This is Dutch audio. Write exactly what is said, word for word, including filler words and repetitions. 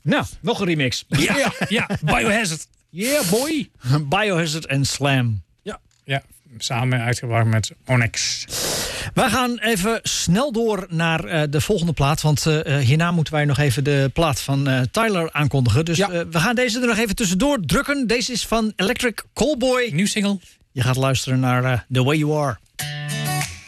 Nou, nog een remix. Ja, ja, ja. Biohazard. Yeah, boy. Biohazard en Slam. Ja, ja, samen uitgebracht met Onyx. We gaan even snel door naar uh, de volgende plaat. Want uh, hierna moeten wij nog even de plaat van uh, Tyler aankondigen. Dus ja. uh, we gaan deze er nog even tussendoor drukken. Deze is van Electric Callboy. Nieuw single. Je gaat luisteren naar uh, The Way You Are.